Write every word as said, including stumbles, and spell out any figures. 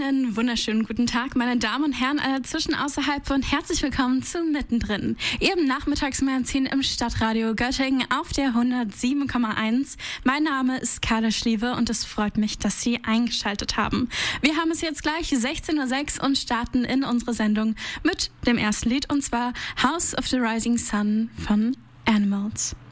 Einen wunderschönen guten Tag, meine Damen und Herren, alle zwischen, außerhalb und herzlich willkommen zu Mittendrin, Ihrem Nachmittagsmagazin im Stadtradio Göttingen auf der hundertsieben Komma eins. Mein Name ist Carla Schliewe und es freut mich, dass Sie eingeschaltet haben. Wir haben es jetzt gleich sechzehn Uhr sechs und starten in unsere Sendung mit dem ersten Lied, und zwar House of the Rising Sun von Animals.